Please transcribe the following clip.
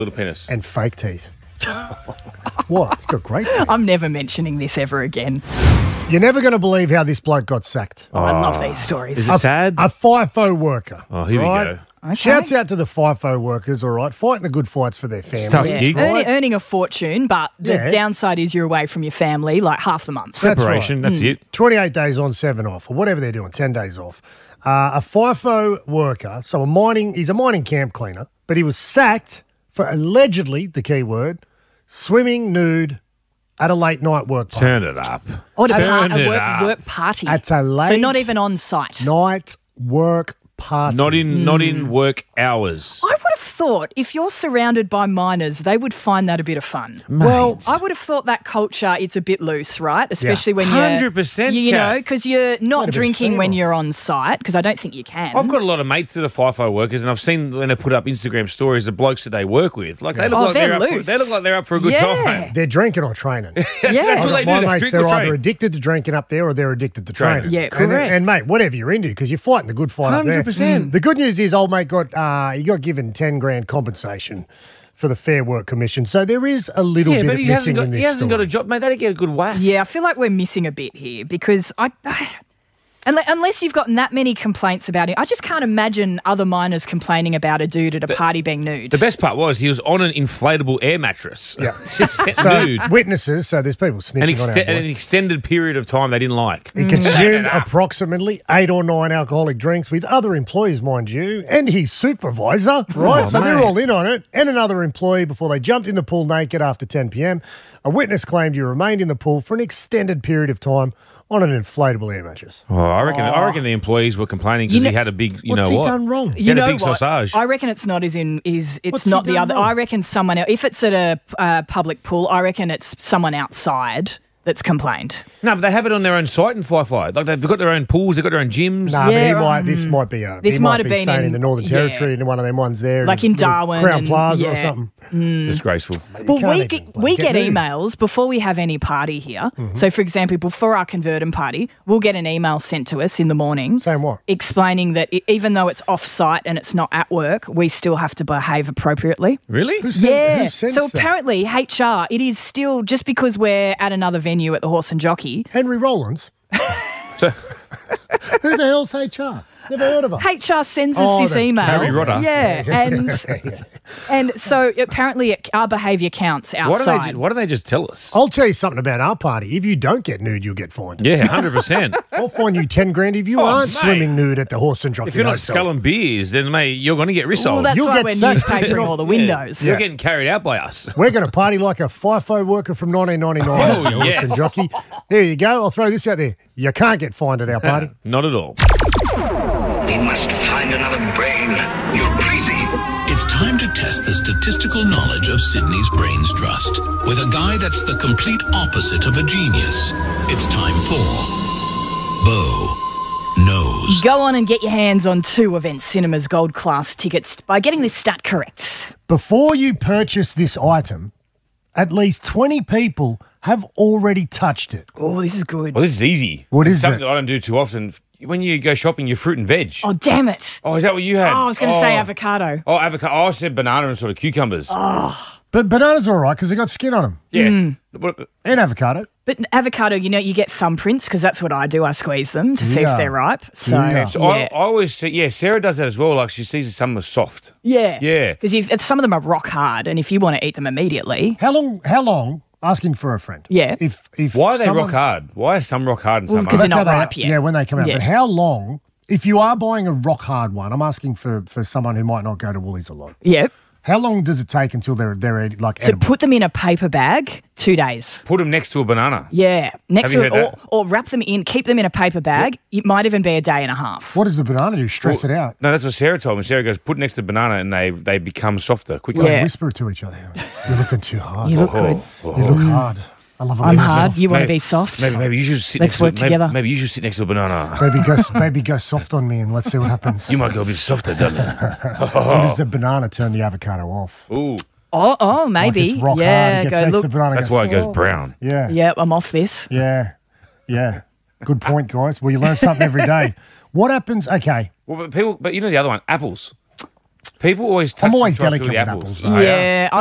Little penis. And fake teeth. What? He's got great teeth. I'm never mentioning this ever again. You're never going to believe how this bloke got sacked. Oh, I love these stories. Is it sad? A FIFO worker. Oh, here we go. Okay. Shouts out to the FIFO workers, all right, fighting the good fights for their families. tough Yeah. gig. Earning a fortune, but the Yeah. downside is you're away from your family like half the month. That's Separation, right. that's it. 28 days on, 7 off, or whatever they're doing, 10 days off. A FIFO worker, so he's a mining camp cleaner, but he was sacked for allegedly, the key word, swimming nude at a late night work party. Turn it up. Or a Turn it up. work party. At a late so not even on site. night work party. Not in work hours. I would have thought if you're surrounded by miners, they would find that a bit of fun. Well, I would have thought that culture, it's a bit loose, right? Especially when you're 100%, you know, Kat. because you're not bit of drinking when standoff. you're on site, because I don't think you can. I've got a lot of mates that are FIFO workers, and I've seen when they put up Instagram stories the blokes that they work with. Like they look like they're they're up for, loose. they look like they're up for a good time. they're drinking or training. Yeah. That's I've what they got do. my They mates, drink or they're either train. addicted to drinking up there or they're addicted to Training. training. Yeah, correct. And mate, whatever you're into, because you're fighting the good fight up there. 100%. The good news is old mate got he got given 10 grand compensation for the Fair Work Commission. So there is a little Yeah, bit but of he missing hasn't got in this he hasn't got story. a job, mate. They get a good whack. Yeah, I feel like we're missing a bit here because unless you've gotten that many complaints about it, I just can't imagine other miners complaining about a dude at a party being nude. The best part was he was on an inflatable air mattress. Yeah. Just So nude. witnesses, so there's people snitching on our boy. An extended period of time they didn't like. He consumed approximately 8 or 9 alcoholic drinks with other employees, mind you, and his supervisor, right? So they're mate. all in on it, and another employee before they jumped in the pool naked after 10 p.m. A witness claimed he remained in the pool for an extended period of time on an inflatable air mattress. Oh, I reckon the employees were complaining because he had a big, What's he done wrong? He had a big sausage. I reckon it's not it's What's not he the done other. wrong? I reckon someone else. If it's at a public pool, I reckon it's someone outside that's complained. No, but they have it on their own site in Firefly. Like they've got their own pools, they've got their own gyms. No, Yeah, but this might be this he might might have be been staying in in- the Northern yeah. Territory in one of them ones there. Like in little Darwin Crown and- Plaza or yeah. something. Disgraceful. Well, can't we even we get get nude. emails before we have any party here. So, for example, before our Convert 'em party, we'll get an email sent to us in the morning. Saying what? Explaining that even though it's off-site and it's not at work, we still have to behave appropriately. Really? Who Yeah. sends So that? apparently, HR, it is still, just because we're at another venue at the Horse and Jockey, Henry Rollins. So, Who the hell's HR? Never heard of her. HR sends us Oh, this the email. Harry Rodder. Yeah, and so apparently our behaviour counts outside. why don't they just tell us? I'll tell you something about our party. If you don't get nude, you'll get fined. Yeah, 100%. I'll fine you 10 grand if you Oh, aren't mate. swimming nude at the Horse and Jockey If you're not Hotel. sculling beers, then mate, you're going to get rissoled. Well, that's You'll why get we're sacked. newspapering all the windows. You're getting carried out by us. We're going to party like a FIFO worker from 1999 at the Horse yes. and Jockey. There you go. I'll throw this out there. You can't get fined at our party. Not at all. We must find another brain. You're crazy. It's time to test the statistical knowledge of Sydney's Brains Trust with a guy that's the complete opposite of a genius. It's time for Bo Knows. Go on and get your hands on 2 Event Cinemas Gold Class tickets by getting this stat correct. Before you purchase this item, at least 20 people have already touched it. Oh, this is good. Well, this is easy. What It's is something it? that I don't do too often. When you go shopping, you're fruit and veg. Oh, damn it. Oh, is that what you had? Oh, I was going to say avocado. Oh, avocado. Oh, I said banana and sort of cucumbers. But bananas are all right because they got skin on them. Yeah. What- And avocado. But avocado, you get thumbprints because that's what I do. I squeeze them to see Yeah. if they're ripe. So, Yeah. So yeah. I always say, Sarah does that as well. Like she sees some are soft. Yeah. Yeah. Because some of them are rock hard, and if you want to eat them immediately, How long, asking for a friend. Yeah. If Why are they someone- rock hard? Why are some rock hard and some because aren't? they're not That's how ripe yet. Yeah, when they come out. Yeah. But how long, if you are buying a rock hard one, I'm asking for someone who might not go to Woolies a lot. yeah. How long does it take until they're like So edible? put them in a paper bag, 2 days. Put them next to a banana. Yeah. Next Have to you it, heard or wrap them in, keep them in a paper bag. It might even be a day and a half. What does the banana do? Stress it out? No, that's what Sarah told me. Sarah goes, put it next to the banana and they become softer quicker. Yeah. Whisper it to each other. You're looking too hard. You look good. You look hard. I love it. I'm when you're hard. soft. You want to Maybe- be soft? Maybe you should sit Let's next to work maybe- together. Maybe you should sit next to a banana. Baby, go soft on me and let's see what happens. You might go a bit softer, darling. When does the banana turn the avocado off? Ooh, Oh, maybe. Like it's rock hard. yeah. It gets Go next look. to the banana. that's goes, why it goes "Oh." brown. Yeah. Yeah, I'm off this. Yeah. Yeah. Good point, guys. Well, you learn something every day. What happens? Okay. Well, but you know the other one, apples. People always touch I'm always and try to delicate fill the with apples. apples, though. Yeah,